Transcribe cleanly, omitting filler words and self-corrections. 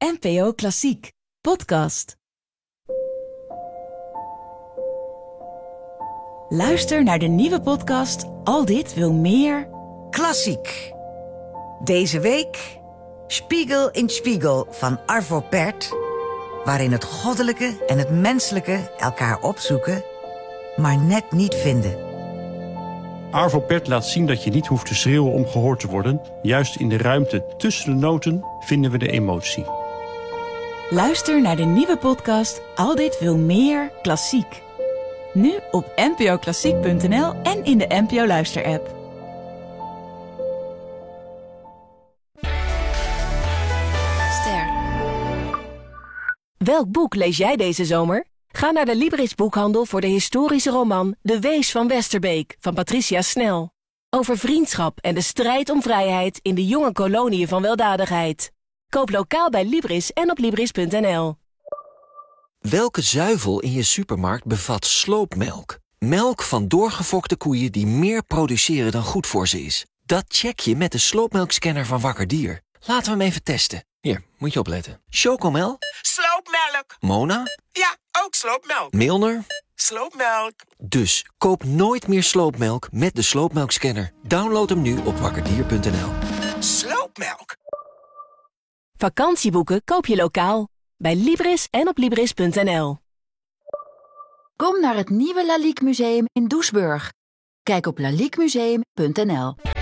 NPO Klassiek podcast. Luister naar de nieuwe podcast Al dit wil meer Klassiek. Deze week Spiegel in Spiegel van Arvo Pärt, waarin het goddelijke en het menselijke elkaar opzoeken, maar net niet vinden. Arvo Pärt laat zien dat je niet hoeft te schreeuwen om gehoord te worden. Juist in de ruimte tussen de noten vinden we de emotie. Luister naar de nieuwe podcast Al dit wil meer Klassiek. Nu op npoklassiek.nl en in de NPO Luister-app. Welk boek lees jij deze zomer? Ga naar de Libris boekhandel voor de historische roman De Wees van Westerbeek van Patricia Snel. Over vriendschap en de strijd om vrijheid in de jonge koloniën van weldadigheid. Koop lokaal bij Libris en op Libris.nl. Welke zuivel in je supermarkt bevat sloopmelk? Melk van doorgefokte koeien die meer produceren dan goed voor ze is. Dat check je met de sloopmelkscanner van Wakker Dier. Laten we hem even testen. Hier, moet je opletten. Chocomel? Sloopmelk. Mona? Ja, ook sloopmelk. Milner? Sloopmelk. Dus koop nooit meer sloopmelk met de sloopmelkscanner. Download hem nu op wakkerdier.nl. Sloopmelk. Vakantieboeken koop je lokaal. Bij Libris en op Libris.nl. Kom naar het nieuwe Lalique Museum in Doesburg. Kijk op laliquemuseum.nl.